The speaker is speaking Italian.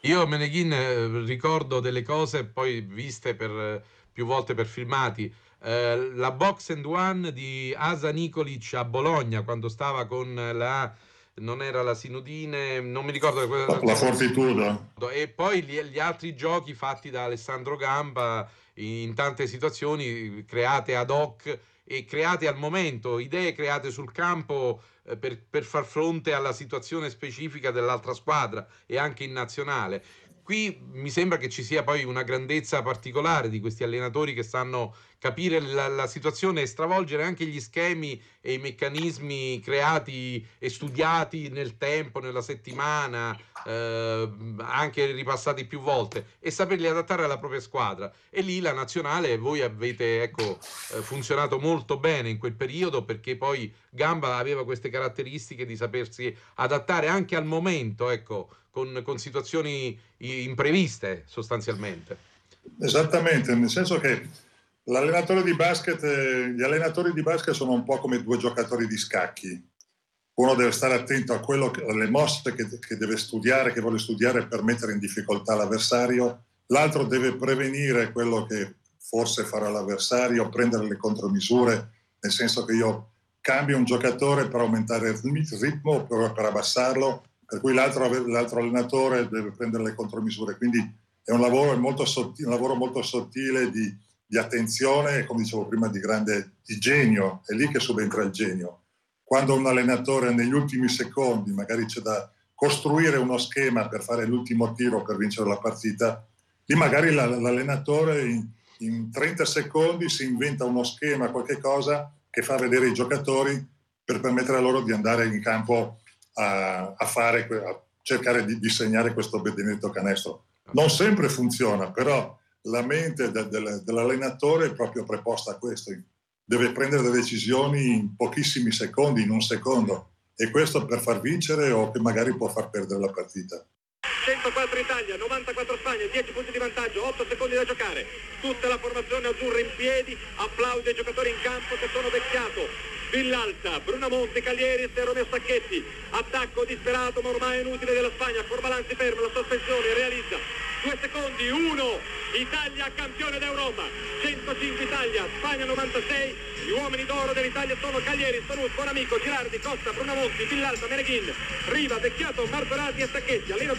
Io Meneghin ricordo delle cose poi viste più volte per filmati. La Box and One di Asa Nikolic a Bologna quando stava con non era la Sinudine, non mi ricordo. La Fortitudo. E poi gli altri giochi fatti da Alessandro Gamba in tante situazioni create ad hoc e create al momento, idee create sul campo per far fronte alla situazione specifica dell'altra squadra e anche in nazionale. Qui mi sembra che ci sia poi una grandezza particolare di questi allenatori che sanno capire la situazione e stravolgere anche gli schemi e i meccanismi creati e studiati nel tempo, nella settimana, anche ripassati più volte e saperli adattare alla propria squadra. E lì la nazionale, voi avete funzionato molto bene in quel periodo perché poi Gamba aveva queste caratteristiche di sapersi adattare anche al momento, ecco, con situazioni impreviste sostanzialmente. Esattamente, nel senso che l'allenatore di basket, gli allenatori di basket sono un po' come due giocatori di scacchi. Uno deve stare attento a alle mosse che deve studiare, che vuole studiare per mettere in difficoltà l'avversario, l'altro deve prevenire quello che forse farà l'avversario, prendere le contromisure, nel senso che io cambio un giocatore per aumentare il ritmo, per abbassarlo, per cui l'altro allenatore deve prendere le contromisure. Quindi è un lavoro molto sottile di attenzione e, come dicevo prima, di genio. È lì che subentra il genio. Quando un allenatore negli ultimi secondi magari c'è da costruire uno schema per fare l'ultimo tiro per vincere la partita, lì magari l'allenatore in 30 secondi si inventa uno schema, qualche cosa che fa vedere i giocatori per permettere a loro di andare in campo a cercare di segnare questo benedetto canestro. Non sempre funziona, però la mente dell'allenatore è proprio preposta a questo. Deve prendere le decisioni in pochissimi secondi, in un secondo, e questo per far vincere o che magari può far perdere la partita. 104 Italia, 94 Spagna, 10 punti di vantaggio, 8 secondi da giocare. Tutta la formazione azzurra in piedi, applaude i giocatori in campo che sono Vecchiato, Villalta, Brunamonti, Caglieris e Romeo Sacchetti. Attacco disperato ma ormai inutile della Spagna. Corbalanzi ferma la sospensione, realizza 2 secondi, 1, Italia campione d'Europa. 105 Italia, Spagna 96. Gli uomini d'oro dell'Italia sono Caglieri, Tonut, Bonamico, Girardi, Costa, Brunamonti, Villalta, Meneghin, Riva, Vecchiato, Martorati e Sacchetti.